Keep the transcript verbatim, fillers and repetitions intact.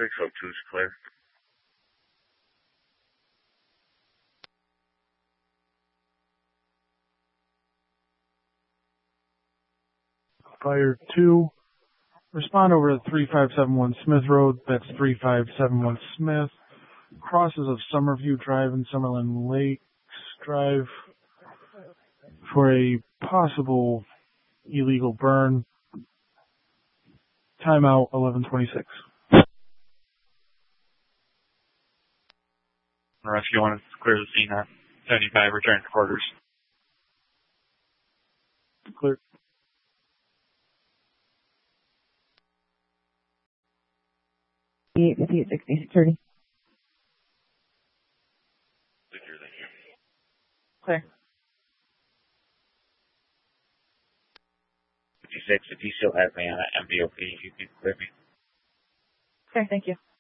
six oh two is clear. Fire two. Respond over to three five seven one Smith Road. That's three five seven one Smith. Crosses of Summerview Drive and Summerlin Lakes Drive for a possible illegal burn. Timeout eleven twenty-six. Rescue one is clear the scene at seventy-five, return to quarters. Clear. fifty-eight, fifty-eight, sixty, six thirty. Clear. fifty-six, if you still have me on M B O P, you can clear me. Clear, thank you.